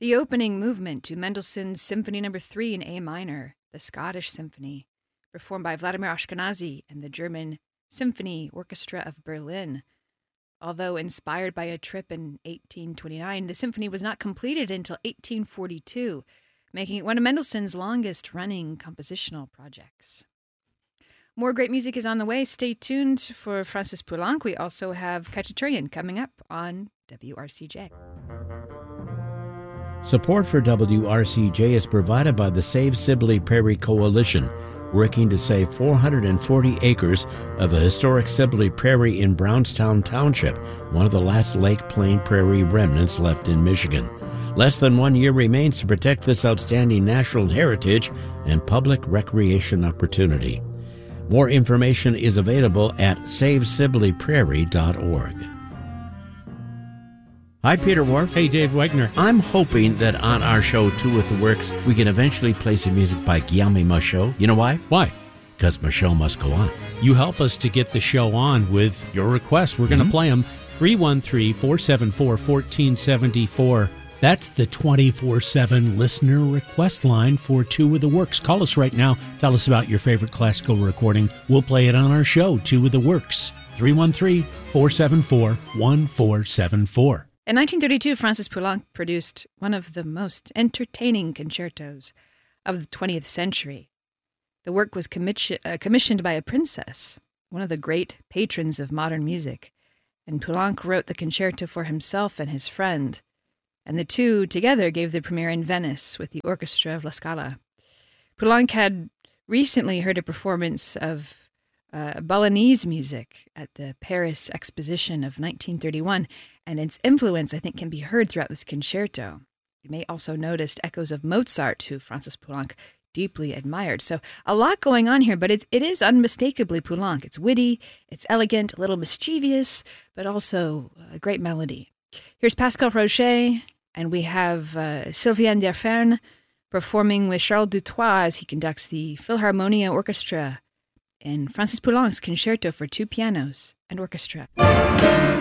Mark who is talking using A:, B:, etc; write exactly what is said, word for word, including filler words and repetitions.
A: The opening movement to Mendelssohn's Symphony Number Three in A minor, the Scottish Symphony, performed by Vladimir Ashkenazy and the German Symphony Orchestra of Berlin. Although inspired by a trip in eighteen twenty-nine, the symphony was not completed until eighteen forty-two, making it one of Mendelssohn's longest-running compositional projects. More great music is on the way. Stay tuned for Francis Poulenc. We also have Khachaturian coming up on W R C J.
B: Support for W R C J is provided by the Save Sibley Prairie Coalition, working to save four hundred forty acres of the historic Sibley Prairie in Brownstown Township, one of the last Lake Plain Prairie remnants left in Michigan. Less than one year remains to protect this outstanding natural heritage and public recreation opportunity. More information is available at save sibley prairie dot org. Hi, Peter Wharf.
C: Hey, Dave Wegner.
B: I'm hoping that on our show, Two with the Works, we can eventually play some music by Guillaume Michaud. You know why?
C: Why?
B: Because Michaud must go on.
C: You help us to get the show on with your requests. We're going to mm-hmm. play them. three one three, four seven four, one four seven four. That's the twenty-four seven listener request line for Two with the Works. Call us right now. Tell us about your favorite classical recording. We'll play it on our show, Two with the Works. three one three, four seven four, one four seven four.
A: In nineteen thirty-two, Francis Poulenc produced one of the most entertaining concertos of the twentieth century. The work was commission- uh, commissioned by a princess, one of the great patrons of modern music, and Poulenc wrote the concerto for himself and his friend, and the two together gave the premiere in Venice with the Orchestra of La Scala. Poulenc had recently heard a performance of Uh, Balinese music at the Paris Exposition of nineteen thirty-one, and its influence, I think, can be heard throughout this concerto. You may also notice echoes of Mozart, who Francis Poulenc deeply admired. So a lot going on here, but it's, it is unmistakably Poulenc. It's witty, it's elegant, a little mischievous, but also a great melody. Here's Pascal Rocher, and we have uh, Sylvain Derfern performing with Charles Dutoit as he conducts the Philharmonia Orchestra in Francis Poulenc's Concerto for Two Pianos and Orchestra.